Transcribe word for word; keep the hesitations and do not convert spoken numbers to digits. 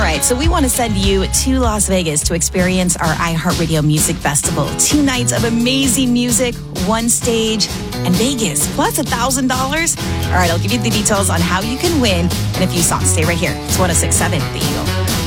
right, so we want to send you to Las Vegas to experience our iHeartRadio Music Festival. Two nights of amazing music, one stage, and Vegas, plus one thousand dollars. All right, I'll give you the details on how you can win in a few songs. Stay right here. It's one oh six point seven The Eagle.